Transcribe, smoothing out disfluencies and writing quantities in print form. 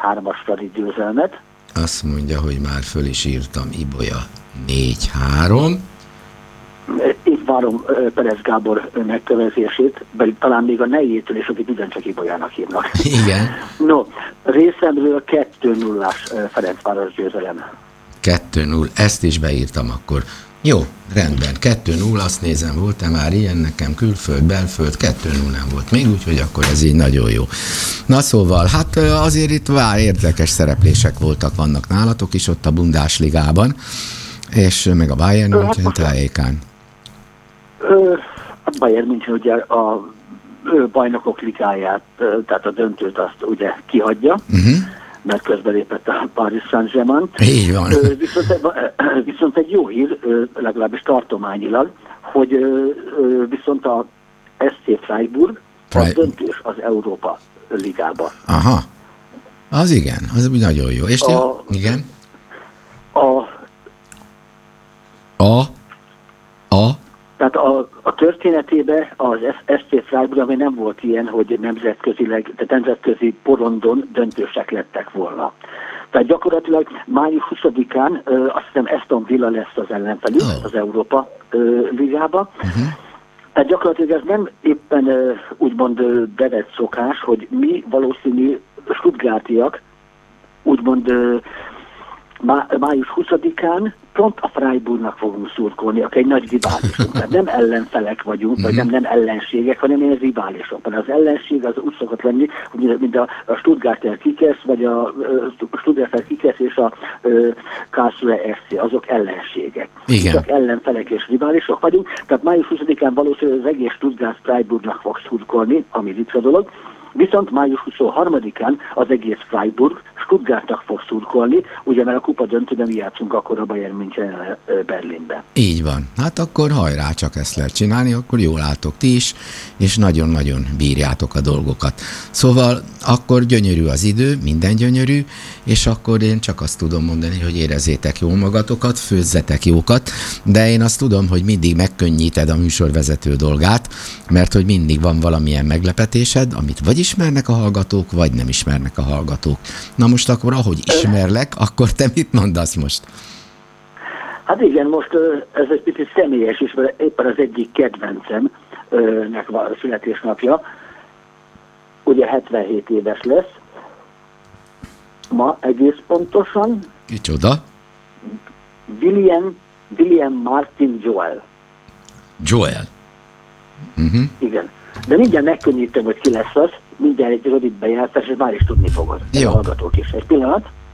4-3-as Fradi győzelmet. Azt mondja, hogy már föl is írtam, Ibolya 4-3. Itt várom Perez Gábor megkövezését, vagy talán még a nejétől, és akit ugyancsak Ibolyának hívnak. Igen. No, részemről 2-0-ás Ferencváros győzelem. 2-0, ezt is beírtam akkor. Jó, rendben, 2-0, azt nézem, volt-e már ilyen nekem külföld, belföld, 2-0 nem volt még, úgyhogy akkor ez így nagyon jó. Na szóval, hát azért itt érdekes szereplések vannak nálatok is ott a Bundesligában, és meg a Bayern München tájékán. A Bayern München ugye a bajnokok ligáját, tehát a döntőt azt ugye kihagyja, mert közbelépett a Paris Saint-Germain. Így van. Viszont egy jó hír, legalábbis tartományilag, hogy viszont a SC Freiburg az döntős az Európa ligába. Aha. Az igen, az nagyon jó. És igen? Tehát a történetében az SC Freiburg, ami nem volt ilyen, hogy nemzetközi porondon döntősek lettek volna. Tehát gyakorlatilag május 20-án azt hiszem Aston Villa lesz az ellenfelük az Európa ligába. Tehát gyakorlatilag ez nem éppen úgymond bevett szokás, hogy mi valószínű stuttgartiak úgymond május 20-án pont a Freiburgnak fogunk szurkolni, aki egy nagy riválisunk. Tehát nem ellenfelek vagyunk, vagy nem ellenségek, hanem ilyen riválisok. Az ellenség az úgy szokott lenni, hogy mint a Stuttgarter Kickers, vagy a Stuttgarter Kickers és a Karlsruhe SC, azok ellenségek. Csak ellenfelek és riválisok vagyunk, tehát május 20-án valószínűleg az egész Stuttgart Freiburgnak fog szurkolni, ami ritka dolog. Viszont május 23-án az egész Freiburg Stuttgartnak fog szurkolni, ugye mert a kupa döntőben mi játszunk akkor a Bayern München Berlinben. Így van. Hát akkor hajrá, csak ezt lehet csinálni, akkor jól álltok ti is, és nagyon-nagyon bírjátok a dolgokat. Szóval akkor gyönyörű az idő, minden gyönyörű, és akkor én csak azt tudom mondani, hogy érezzétek jól magatokat, főzzetek jókat, de én azt tudom, hogy mindig megkönnyíted a műsorvezető dolgát, mert hogy mindig van valamilyen meglepetésed, amit vagy ismernek a hallgatók, vagy nem ismernek a hallgatók. Na most akkor, ahogy ismerlek, akkor te mit mondasz most? Hát igen, most ez egy picit személyes is, mert éppen az egyik kedvencemnek van a születésnapja. Ugye 77 éves lesz. Ma egész pontosan. Kicsoda? William Martin Joel. Joel. Igen. De mindjárt megkönnyítem, hogy ki lesz az. Mindjárt egy rövid bejátszás, és már is tudni fogod. Jó. A hallgatók is. Egy pillanat.